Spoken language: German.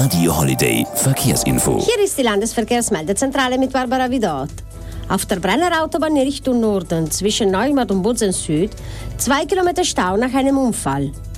Radio Holiday Verkehrsinfo. Hier ist die Landesverkehrsmeldezentrale mit Barbara Vidot. Auf der Brenner Autobahn Richtung Norden zwischen Neumarkt und Bozen Süd 2 Kilometer Stau nach einem Unfall.